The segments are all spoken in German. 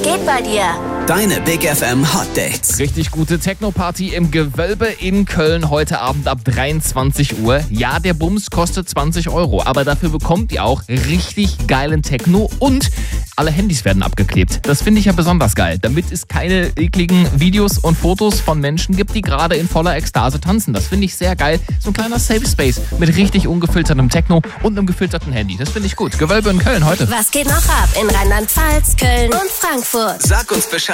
geht bei dir? Deine Big FM Hot Dates. Richtig gute Techno-Party im Gewölbe in Köln heute Abend ab 23 Uhr. Ja, der Bums kostet 20 €, aber dafür bekommt ihr auch richtig geilen Techno und alle Handys werden abgeklebt. Das finde ich ja besonders geil, damit es keine ekligen Videos und Fotos von Menschen gibt, die gerade in voller Ekstase tanzen. Das finde ich sehr geil. So ein kleiner Safe Space mit richtig ungefiltertem Techno und einem gefilterten Handy. Das finde ich gut. Gewölbe in Köln heute. Was geht noch ab in Rheinland-Pfalz, Köln und Frankfurt? Sag uns Bescheid.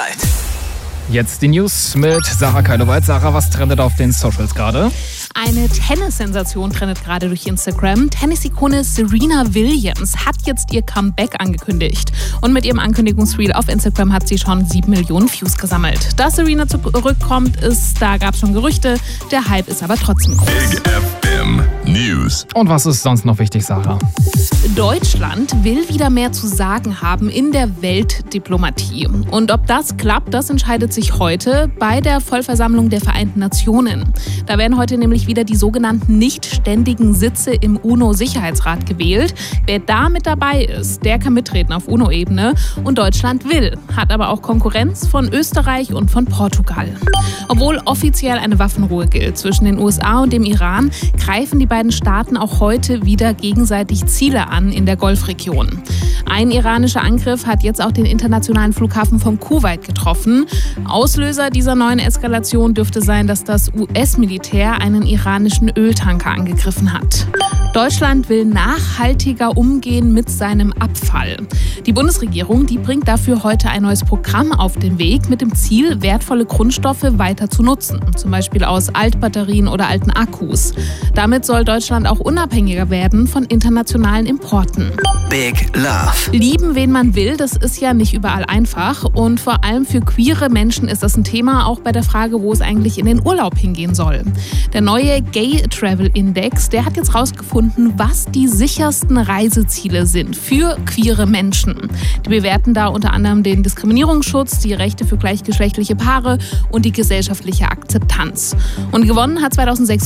Jetzt die News mit Sarah Keiloweit. Sarah, was trendet auf den Socials gerade? Eine Tennis-Sensation trendet gerade durch Instagram. Tennis-Ikone Serena Williams hat jetzt ihr Comeback angekündigt. Und mit ihrem Ankündigungsreel auf Instagram hat sie schon 7 Millionen Views gesammelt. Dass Serena zurückkommt, da gab es schon Gerüchte. Der Hype ist aber trotzdem groß. Big FM News. Und was ist sonst noch wichtig, Sarah? Deutschland will wieder mehr zu sagen haben in der Weltdiplomatie. Und ob das klappt, das entscheidet sich heute bei der Vollversammlung der Vereinten Nationen. Da werden heute nämlich wieder die sogenannten nicht ständigen Sitze im UNO-Sicherheitsrat gewählt. Wer da mit dabei ist, der kann mitreden auf UNO-Ebene. Und Deutschland will, hat aber auch Konkurrenz von Österreich und von Portugal. Obwohl offiziell eine Waffenruhe gilt zwischen den USA und dem Iran, greifen die beiden Staaten auch heute wieder gegenseitig Ziele an in der Golfregion. Ein iranischer Angriff hat jetzt auch den internationalen Flughafen von Kuwait getroffen. Auslöser dieser neuen Eskalation dürfte sein, dass das US-Militär einen iranischen Öltanker angegriffen hat. Deutschland will nachhaltiger umgehen mit seinem Abfall. Die Bundesregierung, die bringt dafür heute ein neues Programm auf den Weg mit dem Ziel, wertvolle Grundstoffe weiter zu nutzen, zum Beispiel aus Altbatterien oder alten Akkus. Damit soll Deutschland auch unabhängiger werden von internationalen Importen. Big Love. Lieben, wen man will, das ist ja nicht überall einfach. Und vor allem für queere Menschen ist das ein Thema, auch bei der Frage, wo es eigentlich in den Urlaub hingehen soll. Der neue Gay Travel Index, der hat jetzt rausgefunden, was die sichersten Reiseziele sind für queere Menschen. Die bewerten da unter anderem den Diskriminierungsschutz, die Rechte für gleichgeschlechtliche Paare und die gesellschaftliche Akzeptanz. Und gewonnen hat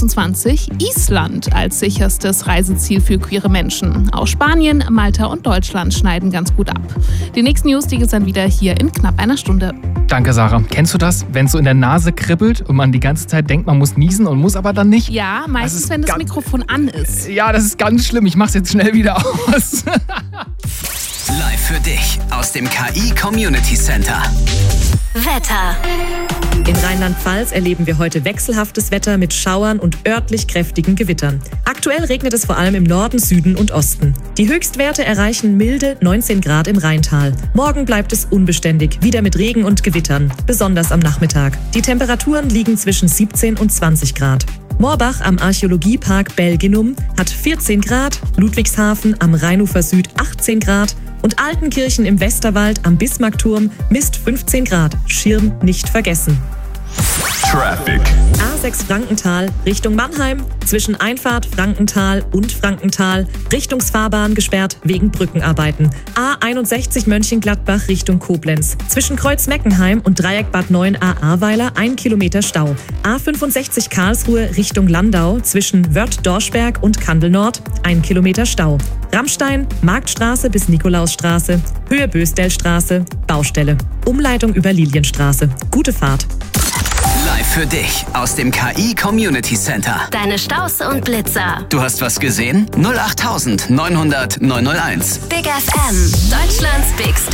2026 Island als sicherstes Reiseziel für queere Menschen. Auch Spanien, Malta und Deutschland schneiden ganz gut ab. Die nächsten News, die gibt's dann wieder hier in knapp einer Stunde. Danke, Sarah. Kennst du das, wenn es so in der Nase kribbelt und man die ganze Zeit denkt, man muss niesen und muss aber dann nicht? Ja, meistens, wenn das Mikrofon an ist. Ja, das ist ganz schlimm. Ich mach's jetzt schnell wieder aus. Live für dich aus dem KI Community Center. Wetter. In Rheinland-Pfalz erleben wir heute wechselhaftes Wetter mit Schauern und örtlich kräftigen Gewittern. Aktuell regnet es vor allem im Norden, Süden und Osten. Die Höchstwerte erreichen milde 19 Grad im Rheintal. Morgen bleibt es unbeständig, wieder mit Regen und Gewittern, besonders am Nachmittag. Die Temperaturen liegen zwischen 17 und 20 Grad. Moorbach am Archäologiepark Belginum hat 14 Grad, Ludwigshafen am Rheinufer Süd 18 Grad und Altenkirchen im Westerwald am Bismarckturm misst 15 Grad. Schirm nicht vergessen. Traffic. A6 Frankenthal Richtung Mannheim, zwischen Einfahrt Frankenthal und Frankenthal, Richtungsfahrbahn gesperrt wegen Brückenarbeiten. A61 Mönchengladbach Richtung Koblenz, zwischen Kreuz Meckenheim und Dreieck Bad 9 Ahrweiler 1 Kilometer Stau. A65 Karlsruhe Richtung Landau, zwischen Wörth-Dorschberg und Kandel Nord 1 Kilometer Stau. Rammstein, Marktstraße bis Nikolausstraße, Höhe Bösdellstraße, Baustelle. Umleitung über Lilienstraße. Gute Fahrt. Live für dich aus dem KI Community Center. Deine Staus und Blitzer. Du hast was gesehen? 08900 901. Big FM, Deutschlands Big